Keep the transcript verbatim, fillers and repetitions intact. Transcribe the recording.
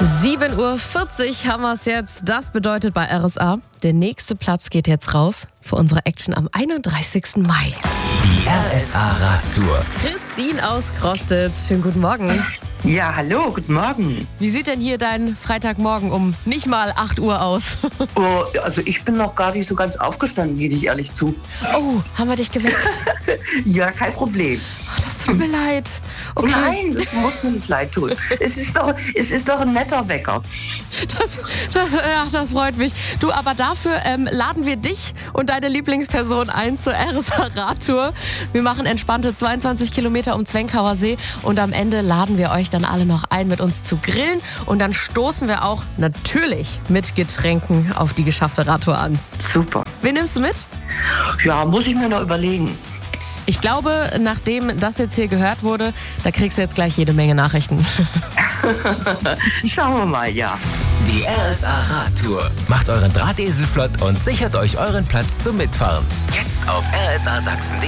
sieben Uhr vierzig haben wir es jetzt. Das bedeutet bei R S A, der nächste Platz geht jetzt raus für unsere Action am einunddreißigsten Mai. Die R S A-Radtour. Christine aus Krostitz, schönen guten Morgen. Ja, hallo, guten Morgen. Wie sieht denn hier dein Freitagmorgen um nicht mal acht Uhr aus? Oh, also ich bin noch gar nicht so ganz aufgestanden, gebe ich ehrlich zu. Oh, haben wir dich geweckt? Ja, kein Problem. Oh, das tut mir leid. Okay. Nein, das muss mir nicht leid tun. Es ist doch, es ist doch ein netter Wecker. Das, das, ja, das freut mich. Du, aber dafür ähm, laden wir dich und deine Lieblingsperson ein zur R S A-Radtour. Wir machen entspannte zweiundzwanzig Kilometer um Zwenkauer See und am Ende laden wir euch dann alle noch ein, mit uns zu grillen und dann stoßen wir auch natürlich mit Getränken auf die geschaffte Radtour an. Super. Wen nimmst du mit? Ja, muss ich mir noch überlegen. Ich glaube, nachdem das jetzt hier gehört wurde, da kriegst du jetzt gleich jede Menge Nachrichten. Schauen wir mal, ja. Die R S A-Radtour. Macht euren Drahtesel flott und sichert euch euren Platz zum Mitfahren. Jetzt auf r s a sachsen punkt de.